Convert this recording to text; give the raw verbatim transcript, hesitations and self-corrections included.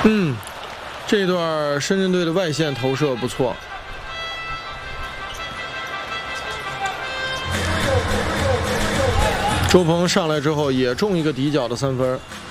嗯，这段深圳队的外线投射不错。周鹏上来之后也中一个底角的三分。